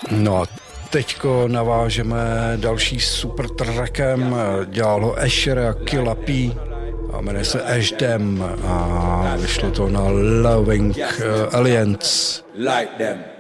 No a teďko navážeme další super trackem, dělal ho Asher a Killa P a jmenuje se Ashdam a vyšlo to na Loving Aliens. Like them.